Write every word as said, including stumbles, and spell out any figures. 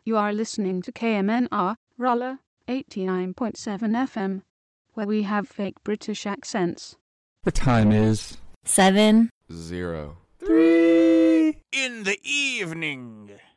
You are listening to K M N R, Rolla, eighty-nine point seven F M, where we have fake British accents. The time is... Seven. Zero. Three. In the evening.